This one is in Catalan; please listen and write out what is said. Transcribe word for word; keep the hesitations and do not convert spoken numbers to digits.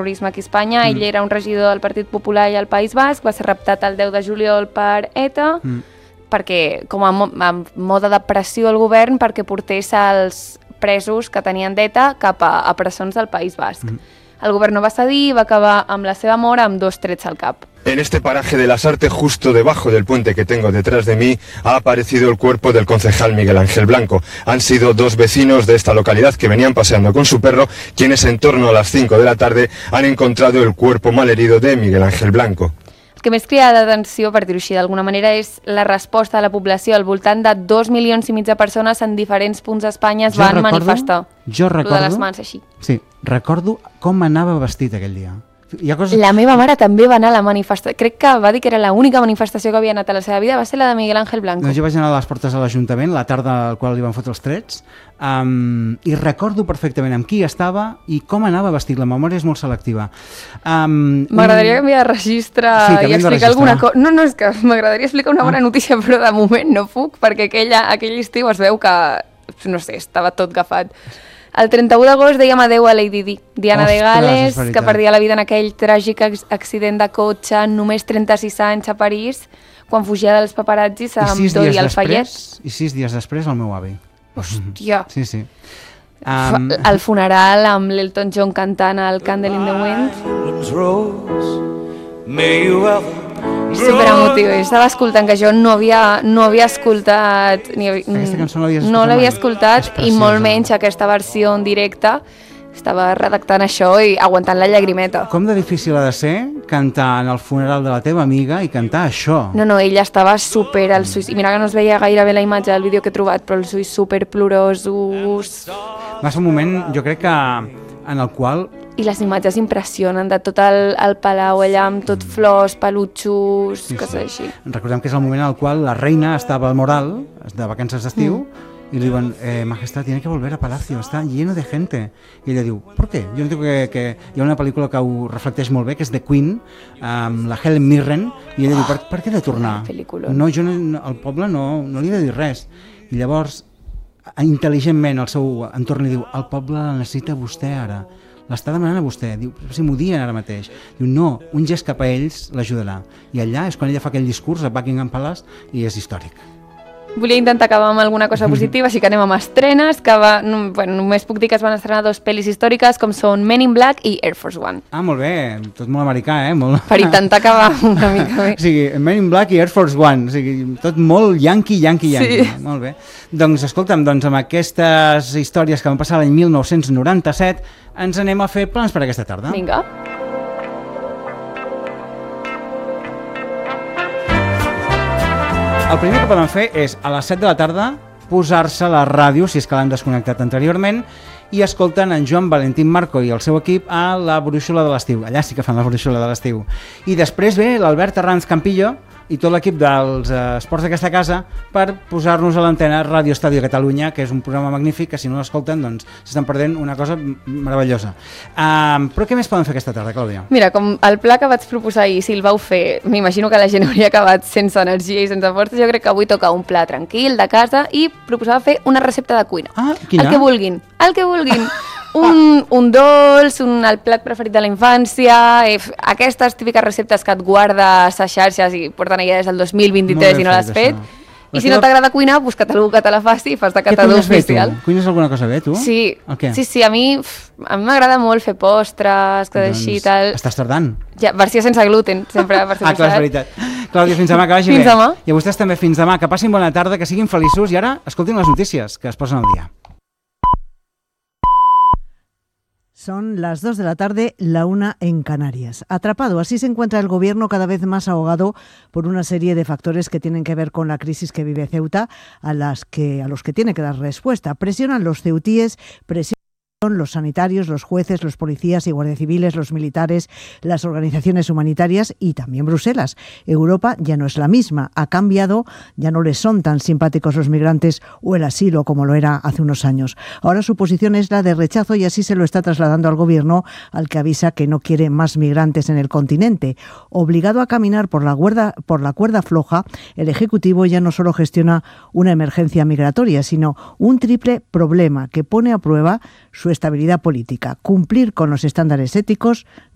terrorisme aquí a Espanya. Mm. Ell era un regidor del Partit Popular al País Basc, va ser raptat el deu de juliol per ETA, mm. perquè, com a, mo a mode de pressió al govern, perquè portés els presos que tenien d'ETA cap a, a presons del País Basc. Mm. El govern no va cedir i va acabar amb la seva mort amb dos trets al cap. En este paraje de Lasarte, justo debajo del puente que tengo detrás de mí, ha aparecido el cuerpo del concejal Miguel Ángel Blanco. Han sido dos vecinos de esta localidad que venían paseando con su perro, quienes en torno a las cinco de la tarde han encontrado el cuerpo malherido de Miguel Ángel Blanco. El que més crida l'atenció, per dir-ho així d'alguna manera, és la resposta de la població. Al voltant de dos milions i mig de persones en diferents punts d'Espanya es jo van recordo, manifestar. Jo recordo... Lo de les mans, així. Sí, recordo com anava vestit aquell dia. Hi ha coses... La meva mare també va anar a la manifestació. Crec que va dir que era l'única manifestació que havia anat a la seva vida, va ser la de Miguel Ángel Blanco. Doncs jo vaig anar a les portes de l'Ajuntament, la tarda al qual li van fotre els trets, um, i recordo perfectament amb qui estava i com anava vestit. La memòria és molt selectiva. Um, m'agradaria canviar de registre sí, i explicar alguna cosa. No, no, és que m'agradaria explicar una bona notícia, però de moment no puc, perquè aquella, aquell estiu es veu que, no sé, estava tot agafat. El trenta-u d'agost dèiem adeu a Lady Di, Diana Ostres, de Gales, que perdia la vida en aquell tràgic accident de cotxe, només trenta-sis anys a París, quan fugia dels paparazzis amb Dodi Al-Fayed. I sis dies després el meu avi. Hòstia! Sí, sí. Um... El funeral amb l'Elton John cantant el Candle in the Wind. Super emotiu. Estava escoltant, que jo no havia, no havia escoltat ni, aquesta cançó no no l'havia escoltat i molt menys aquesta versió en directe. Estava redactant això i aguantant la llagrimeta. Com de difícil ha de ser cantar en el funeral de la teva amiga i cantar això? No, no, ella estava super als ulls, i mira que no es veia gaire bé la imatge del vídeo que he trobat, però els ulls super plorosos. Va ser un moment, jo crec que en el qual... I les imatges impressionen de tot el, el palau allà amb tot flors, pelutxos, sí, coses sí. així. Recordem que és el moment en el qual la reina estava al Moral, de vacances d'estiu, mm. y le diuen, eh, majestad, tiene que volver a Palacio, está lleno de gente. I ella diu, ¿por qué? Jo entenc que, que hi ha una pel·lícula que ho reflecteix molt bé, que és The Queen, amb la Helen Mirren, i ella diu, per, per què he de tornar? No, jo no, al poble no, no li he de dir res. I llavors, intel·ligentment, el seu entorn li diu, el poble la necessita vostè ara. L'està demanant a vostè, diu, si m'odien ara mateix. Diu, no, un gest cap a ells l'ajudarà. I allà és quan ella fa aquell discurs a Buckingham Palace i és històric. Volia intentar acabar amb alguna cosa positiva, així que anem amb estrenes, que va, no, bueno, només puc dir que es van estrenar dos pel·lis històriques, com són Men in Black i Air Force One. Ah, molt bé, tot molt americà, eh? Molt... Per intentar acabar una mica bé. O sigui, Men in Black i Air Force One, o sigui, tot molt yankee, yankee, yankee. Sí. Molt bé. Doncs escolta'm, doncs amb aquestes històries que van passar l'any mil nou-cents noranta-set, ens anem a fer plans per aquesta tarda. Vinga. El primer que poden fer és, a les set de la tarda, posar-se la ràdio, si és que l'han desconnectat anteriorment, i escolten en Joan Valentín Marco i el seu equip a la Brúixola de l'Estiu. Allà sí que fan la Brúixola de l'Estiu. I després ve l'Albert Arranz Campillo i tot l'equip dels eh, esports d'aquesta casa per posar-nos a l'antena Ràdio Estadi Catalunya, que és un programa magnífic que si no l'escolten doncs s'estan perdent una cosa meravellosa. Um, però què més poden fer aquesta tarda, Clàudia? Mira, com el pla que vaig proposar ahir, si el vau fer, m'imagino que la gent hauria acabat sense energia i sense força. Jo crec que avui toca un pla tranquil, de casa, i proposava fer una recepta de cuina. Ah, quina? El que vulguin, el que vulguin. Un, un dolç, un, el plat preferit de la infància, eh, aquestes típiques receptes que et guardes a xarxes i porten allà des del dos mil vint-i-tres i no l'has fet. I si no t'agrada cuinar, busca't algú que te la faci i fas de catador oficial. Què cuines alguna cosa bé, tu? Sí, sí, sí, a mi a mi m'agrada molt fer postres, que doncs així i tal. Estàs tardant. Ja, versió sense gluten, sempre per ser ah, clar, és veritat. Clàudia, fins demà, que vagi fins bé. Demà. I a vostès també fins demà, que passin bona tarda, que siguin feliços i ara escoltin les notícies, que es posen al dia. Son las dos de la tarde, la una en Canarias. Atrapado, así se encuentra el gobierno cada vez más ahogado por una serie de factores que tienen que ver con la crisis que vive Ceuta, a, las que, a los que tiene que dar respuesta. Presionan los ceutíes, presionan los sanitarios, los jueces, los policías y guardias civiles, los militares, las organizaciones humanitarias y también Bruselas. Europa ya no es la misma, ha cambiado, ya no les son tan simpáticos los migrantes o el asilo como lo era hace unos años. Ahora su posición es la de rechazo y así se lo está trasladando al gobierno, al que avisa que no quiere más migrantes en el continente. Obligado a caminar por la cuerda, por la cuerda floja, el Ejecutivo ya no solo gestiona una emergencia migratoria, sino un triple problema que pone a prueba su estabilidad política, cumplir con los estándares éticos,